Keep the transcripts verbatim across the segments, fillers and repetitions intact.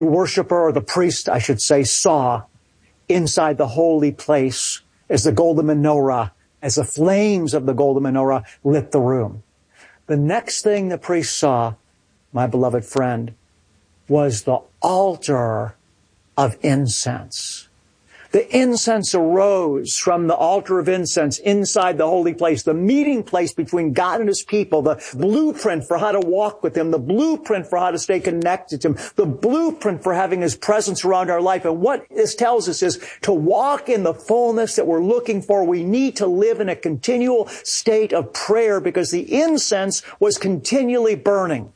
worshiper, or the priest, I should say, saw inside the holy place as the golden menorah, as the flames of the golden menorah lit the room. The next thing the priest saw, my beloved friend, was the altar of incense. The incense arose from the altar of incense inside the holy place, the meeting place between God and His people, the blueprint for how to walk with Him, the blueprint for how to stay connected to Him, the blueprint for having His presence around our life. And what this tells us is to walk in the fullness that we're looking for, we need to live in a continual state of prayer, because the incense was continually burning.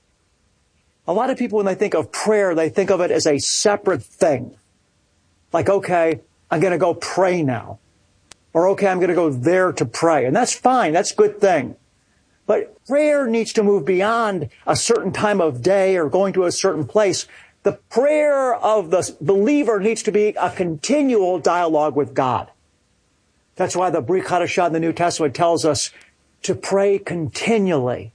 A lot of people, when they think of prayer, they think of it as a separate thing. Like, okay, I'm going to go pray now. Or, okay, I'm going to go there to pray. And that's fine. That's a good thing. But prayer needs to move beyond a certain time of day or going to a certain place. The prayer of the believer needs to be a continual dialogue with God. That's why the Brit Hadashah in the New Testament tells us to pray continually.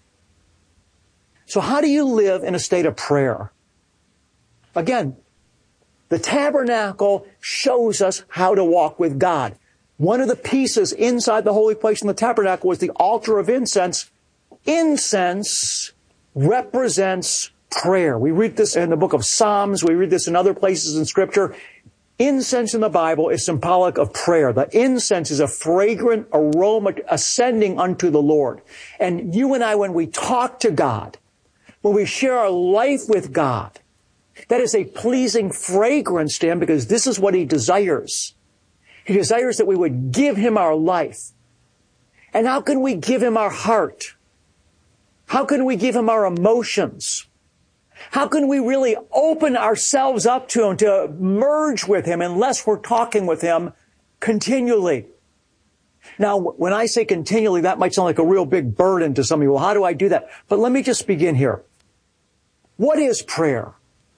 So how do you live in a state of prayer? Again, the tabernacle shows us how to walk with God. One of the pieces inside the holy place in the tabernacle was the altar of incense. Incense represents prayer. We read this in the book of Psalms. We read this in other places in Scripture. Incense in the Bible is symbolic of prayer. The incense is a fragrant aroma ascending unto the Lord. And you and I, when we talk to God, when we share our life with God, that is a pleasing fragrance to Him, because this is what He desires. He desires that we would give Him our life. And how can we give Him our heart? How can we give Him our emotions? How can we really open ourselves up to Him, to merge with Him, unless we're talking with Him continually? Now, when I say continually, that might sound like a real big burden to some of you. Well, how do I do that? But let me just begin here. What is prayer?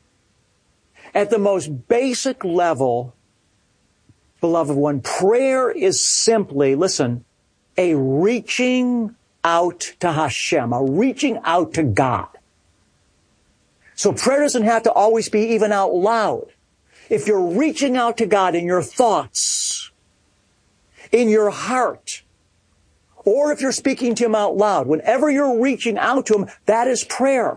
At the most basic level, beloved one, prayer is simply, listen, a reaching out to Hashem, a reaching out to God. So prayer doesn't have to always be even out loud. If you're reaching out to God in your thoughts, in your heart, or if you're speaking to Him out loud, whenever you're reaching out to Him, that is prayer.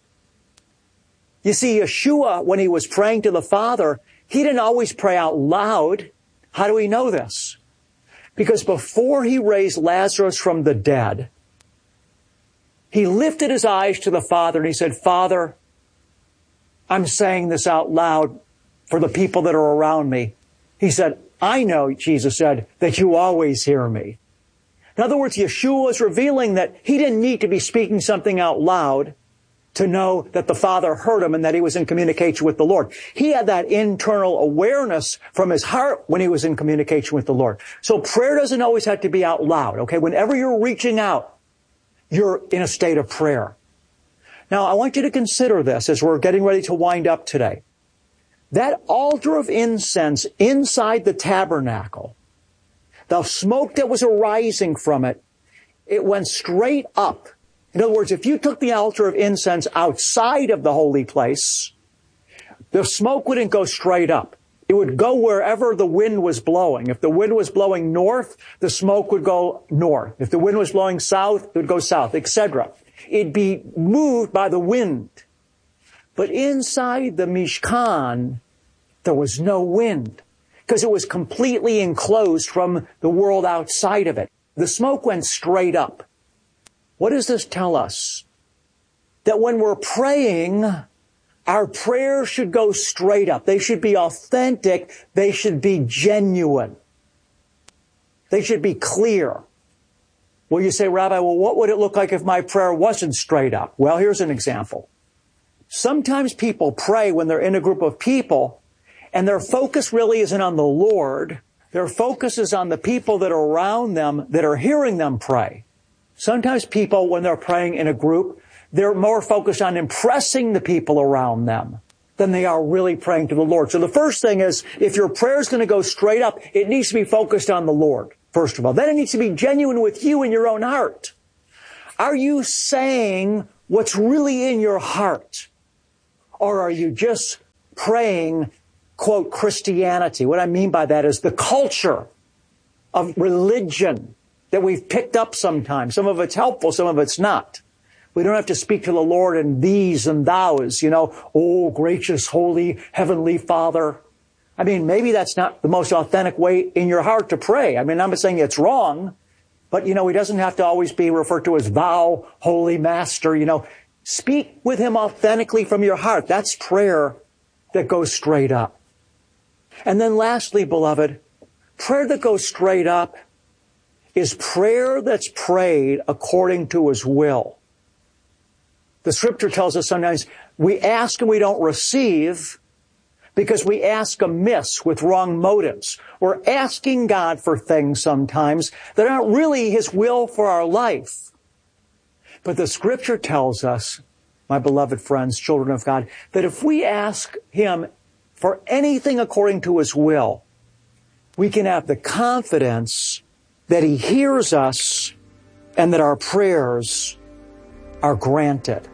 You see, Yeshua, when He was praying to the Father, He didn't always pray out loud. How do we know this? Because before He raised Lazarus from the dead, He lifted His eyes to the Father and He said, Father, I'm saying this out loud for the people that are around me. He said, I know, Jesus said, that you always hear me. In other words, Yeshua was revealing that He didn't need to be speaking something out loud to know that the Father heard Him and that He was in communication with the Lord. He had that internal awareness from His heart when He was in communication with the Lord. So prayer doesn't always have to be out loud, okay? Whenever you're reaching out, you're in a state of prayer. Now, I want you to consider this as we're getting ready to wind up today. That altar of incense inside the tabernacle, the smoke that was arising from it, it went straight up. In other words, if you took the altar of incense outside of the holy place, the smoke wouldn't go straight up. It would go wherever the wind was blowing. If the wind was blowing north, the smoke would go north. If the wind was blowing south, it would go south, et cetera. It'd be moved by the wind. But inside the Mishkan, there was no wind, because it was completely enclosed from the world outside of it. The smoke went straight up. What does this tell us? That when we're praying, our prayers should go straight up. They should be authentic. They should be genuine. They should be clear. Well, you say, Rabbi, well, what would it look like if my prayer wasn't straight up? Well, here's an example. Sometimes people pray when they're in a group of people, and their focus really isn't on the Lord. Their focus is on the people that are around them that are hearing them pray. Sometimes people, when they're praying in a group, they're more focused on impressing the people around them than they are really praying to the Lord. So the first thing is, if your prayer is going to go straight up, it needs to be focused on the Lord, first of all. Then it needs to be genuine with you in your own heart. Are you saying what's really in your heart? Or are you just praying, quote, Christianity. What I mean by that is the culture of religion that we've picked up sometimes. Some of it's helpful, some of it's not. We don't have to speak to the Lord in these and thous, you know, oh, gracious, holy, heavenly Father. I mean, maybe that's not the most authentic way in your heart to pray. I mean, I'm not saying it's wrong, but, you know, he doesn't have to always be referred to as thou, holy master, you know. Speak with him authentically from your heart. That's prayer that goes straight up. And then lastly, beloved, prayer that goes straight up is prayer that's prayed according to his will. The scripture tells us sometimes we ask and we don't receive because we ask amiss with wrong motives. We're asking God for things sometimes that aren't really his will for our life. But the scripture tells us, my beloved friends, children of God, that if we ask him for anything according to his will, we can have the confidence that he hears us and that our prayers are granted.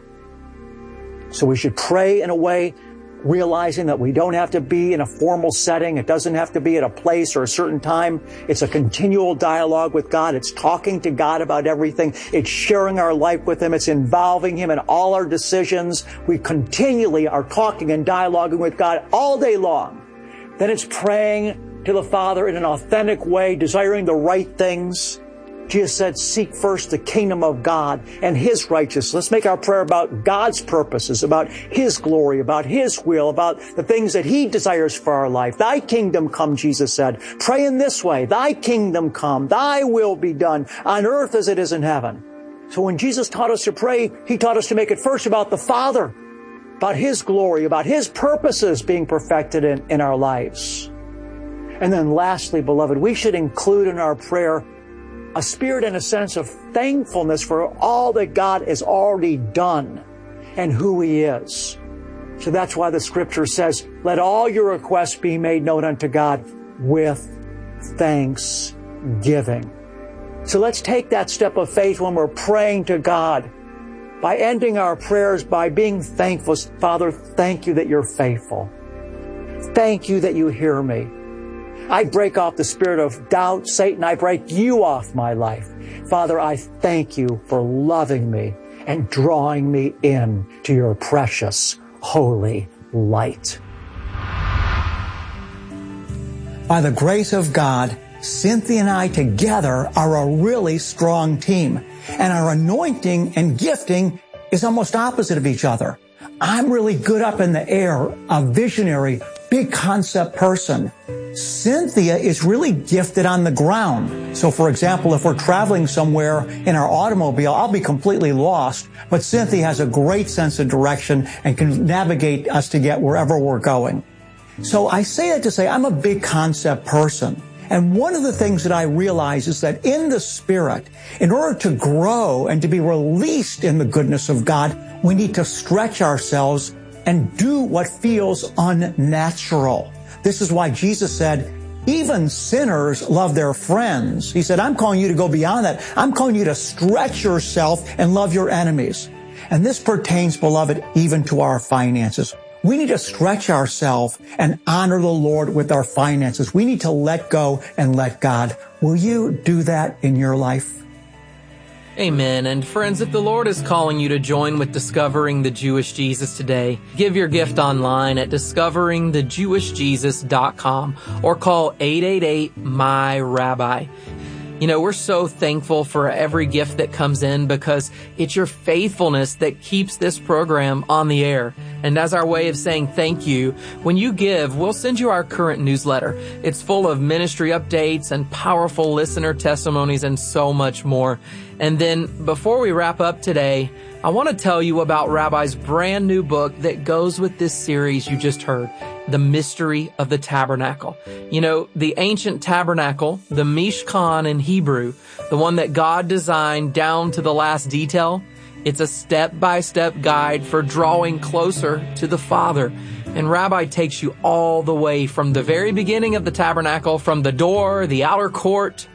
So we should pray in a way realizing that we don't have to be in a formal setting. It doesn't have to be at a place or a certain time. It's a continual dialogue with God. It's talking to God about everything. It's sharing our life with him. It's involving him in all our decisions. We continually are talking and dialoguing with God all day long. Then it's praying to the Father in an authentic way, desiring the right things. Jesus said, seek first the kingdom of God and his righteousness. Let's make our prayer about God's purposes, about his glory, about his will, about the things that he desires for our life. Thy kingdom come, Jesus said. Pray in this way. Thy kingdom come. Thy will be done on earth as it is in heaven. So when Jesus taught us to pray, he taught us to make it first about the Father, about his glory, about his purposes being perfected in, in our lives. And then lastly, beloved, we should include in our prayer a spirit and a sense of thankfulness for all that God has already done and who he is. So that's why the scripture says, let all your requests be made known unto God with thanksgiving. So let's take that step of faith when we're praying to God by ending our prayers by being thankful. Father, thank you that you're faithful. Thank you that you hear me. I break off the spirit of doubt. Satan, I break you off my life. Father, I thank you for loving me and drawing me in to your precious, holy light. By the grace of God, Cynthia and I together are a really strong team. And our anointing and gifting is almost opposite of each other. I'm really good up in the air, a visionary, big concept person. Cynthia is really gifted on the ground. So for example, if we're traveling somewhere in our automobile, I'll be completely lost, but Cynthia has a great sense of direction and can navigate us to get wherever we're going. So I say that to say I'm a big concept person. And one of the things that I realize is that in the Spirit, in order to grow and to be released in the goodness of God, we need to stretch ourselves and do what feels unnatural. This is why Jesus said, even sinners love their friends. He said, I'm calling you to go beyond that. I'm calling you to stretch yourself and love your enemies. And this pertains, beloved, even to our finances. We need to stretch ourselves and honor the Lord with our finances. We need to let go and let God. Will you do that in your life? Amen. And friends, if the Lord is calling you to join with Discovering the Jewish Jesus today, give your gift online at discovering the jewish jesus dot com or call eight eight eight, M Y, rabbi. You know, we're so thankful for every gift that comes in because it's your faithfulness that keeps this program on the air. And as our way of saying thank you, when you give, we'll send you our current newsletter. It's full of ministry updates and powerful listener testimonies and so much more. And then before we wrap up today, I want to tell you about Rabbi's brand new book that goes with this series you just heard, The Mystery of the Tabernacle. You know, the ancient tabernacle, the Mishkan in Hebrew, the one that God designed down to the last detail, it's a step-by-step guide for drawing closer to the Father. And Rabbi takes you all the way from the very beginning of the tabernacle, from the door, the outer court,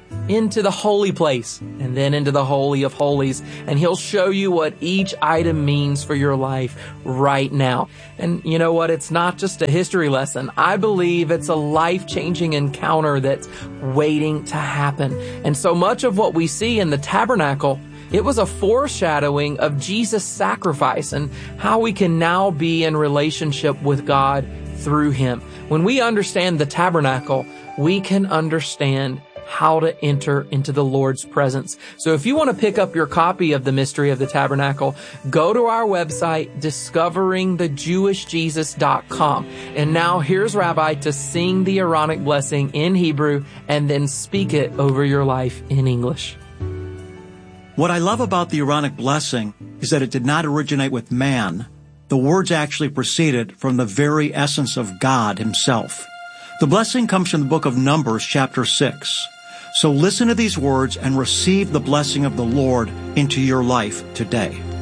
into the holy place and then into the Holy of Holies. And he'll show you what each item means for your life right now. And you know what? It's not just a history lesson. I believe it's a life-changing encounter that's waiting to happen. And so much of what we see in the tabernacle, it was a foreshadowing of Jesus' sacrifice and how we can now be in relationship with God through him. When we understand the tabernacle, we can understand how to enter into the Lord's presence. So if you want to pick up your copy of The Mystery of the Tabernacle, go to our website, discovering the jewish jesus dot com. And now here's Rabbi to sing the Aaronic blessing in Hebrew and then speak it over your life in English. What I love about the Aaronic blessing is that it did not originate with man. The words actually proceeded from the very essence of God himself. The blessing comes from the book of Numbers, chapter six. So listen to these words and receive the blessing of the Lord into your life today.